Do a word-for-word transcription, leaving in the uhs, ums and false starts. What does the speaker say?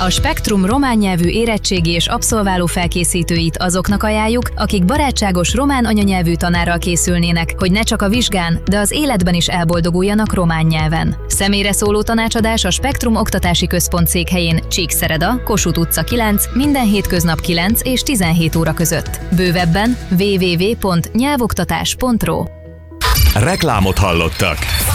A Spektrum román nyelvű érettségi és abszolváló felkészítőit azoknak ajánljuk, akik barátságos román anyanyelvű tanárral készülnének, hogy ne csak a vizsgán, de az életben is elboldoguljanak román nyelven. Személyre szóló tanácsadás a Spektrum Oktatási Központ székhelyén, Csíkszereda, Kossuth utca kilenc, minden hétköznap kilenc és tizenhét óra között. Bővebben double-u double-u double-u pont nyelvoktatás pont ro. Reklámot hallottak.